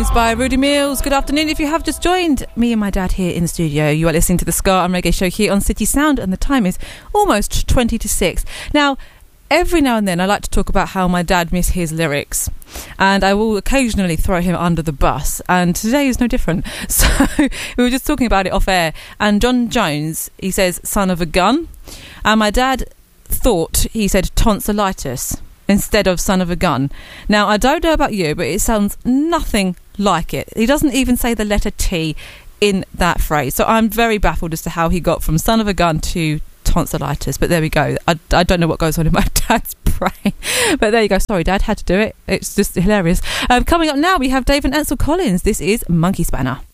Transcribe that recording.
By Rudy Mills. Good afternoon. If you have just joined me and my dad here in the studio, you are listening to the Ska and Reggae Show here on City Sound, and the time is almost 20 to 6. Now, every now and then I like to talk about how my dad missed his lyrics, and I will occasionally throw him under the bus, and today is no different. So we were just talking about it off air, and John Jones, he says son of a gun, and my dad thought he said tonsillitis instead of son of a gun. Now, I don't know about you, but it sounds nothing like it. He doesn't even say the letter T in that phrase. So I'm very baffled as to how he got from son of a gun to tonsillitis. But there we go. I don't know what goes on in my dad's brain. But there you go. Sorry, Dad, had to do it. It's just hilarious. Coming up now, we have Dave and Ansel Collins. This is Monkey Spanner.